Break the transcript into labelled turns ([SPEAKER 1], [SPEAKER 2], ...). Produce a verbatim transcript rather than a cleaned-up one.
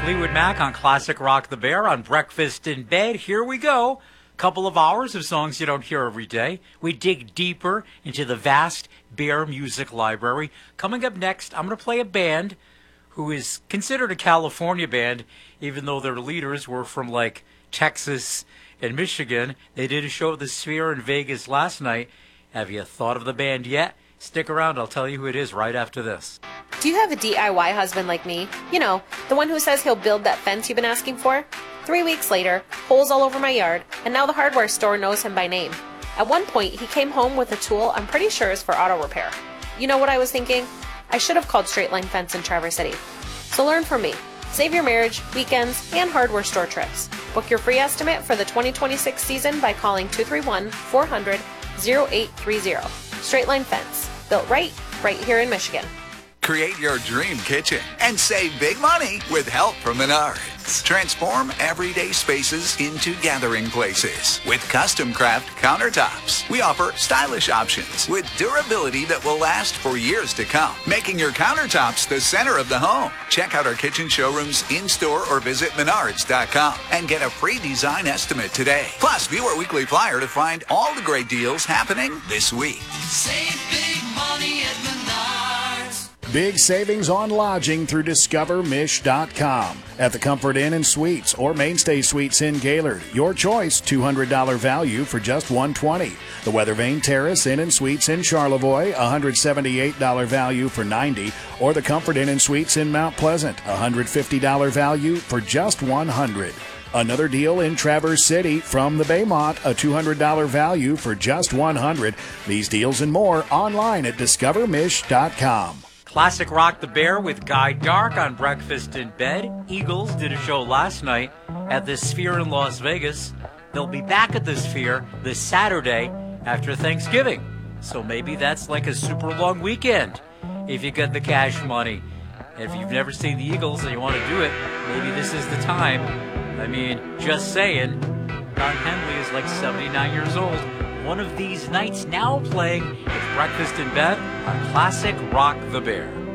[SPEAKER 1] Fleetwood Mac on Classic Rock the Bear on Breakfast in Bed. Here we go. Couple of hours of songs you don't hear every day. We dig deeper into the vast Bear music library. Coming up next, I'm going to play a band who is considered a California band, even though their leaders were from, like, Texas and Michigan. They did a show at the Sphere in Vegas last night. Have you thought of the band yet? Stick around. I'll tell you who it is right after this.
[SPEAKER 2] Do you have a D I Y husband like me? You know, the one who says he'll build that fence you've been asking for? Three weeks later, holes all over my yard, and now the hardware store knows him by name. At one point, he came home with a tool I'm pretty sure is for auto repair. You know what I was thinking? I should have called Straight Line Fence in Traverse City. So learn from me. Save your marriage, weekends, and hardware store trips. Book your free estimate for the twenty twenty-six season by calling two three one, four hundred, oh eight three oh. Straight Line Fence. Built right, right here in Michigan.
[SPEAKER 3] Create your dream kitchen and save big money with help from Menards. Transform everyday spaces into gathering places with custom craft countertops. We offer stylish options with durability that will last for years to come, making your countertops the center of the home. Check out our kitchen showrooms in-store or visit menards dot com and get a free design estimate today. Plus, view our weekly flyer to find all the great deals happening this week.
[SPEAKER 4] Save big money at Menards.
[SPEAKER 5] Big savings on lodging through discover mish dot com. At the Comfort Inn and Suites or Mainstay Suites in Gaylord, your choice, two hundred dollars value for just one hundred twenty dollars. The Weather Vane Terrace Inn and Suites in Charlevoix, one hundred seventy-eight dollars value for ninety dollars. Or the Comfort Inn and Suites in Mount Pleasant, one hundred fifty dollars value for just one hundred dollars. Another deal in Traverse City from the Baymont, a two hundred dollars value for just one hundred dollars. These deals and more online at discover mish dot com.
[SPEAKER 1] Classic Rock the Bear with Guy Dark on Breakfast in Bed. Eagles did a show last night at the Sphere in Las Vegas. They'll be back at the Sphere this Saturday after Thanksgiving. So maybe that's like a super long weekend if you get the cash money. If you've never seen the Eagles and you want to do it, maybe this is the time. I mean, just saying, Don Henley is like seventy-nine years old. One of these nights now playing with Breakfast in Bed on Classic Rock the Bear.